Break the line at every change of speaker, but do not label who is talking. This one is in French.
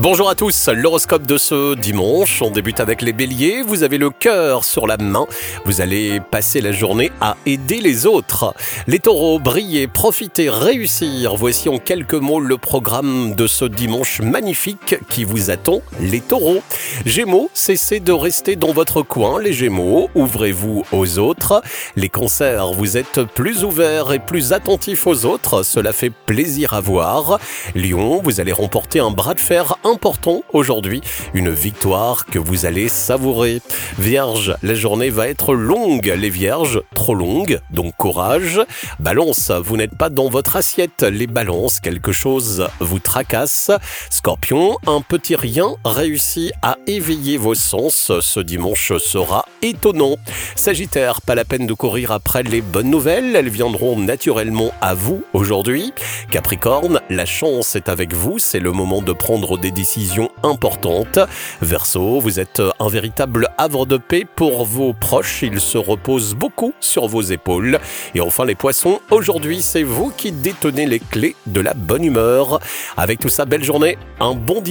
Bonjour à tous, l'horoscope de ce dimanche, on débute avec les béliers, vous avez le cœur sur la main, vous allez passer la journée à aider les autres. Les taureaux, briller, profiter, réussir, voici en quelques mots le programme de ce dimanche magnifique qui vous attend, les taureaux. Gémeaux, cessez de rester dans votre coin, les gémeaux, ouvrez-vous aux autres. Les cancers, vous êtes plus ouverts et plus attentifs aux autres, cela fait plaisir à voir. Lion, vous allez remporter un bras de fer important aujourd'hui, une victoire que vous allez savourer. Vierge, la journée va être longue, les vierges, trop longue, donc courage. Balance, vous n'êtes pas dans votre assiette, les balances, quelque chose vous tracasse. Scorpion, un petit rien réussit à éveiller vos sens, ce dimanche sera étonnant. Sagittaire, pas la peine de courir après les bonnes nouvelles, elles viendront naturellement à vous aujourd'hui. Capricorne, la chance est avec vous, c'est le moment de prendre des décisions importantes. Verseau, vous êtes un véritable havre de paix pour vos proches, ils se reposent beaucoup sur vos épaules. Et enfin les poissons, aujourd'hui c'est vous qui détenez les clés de la bonne humeur. Avec tout ça, belle journée, un bon dimanche.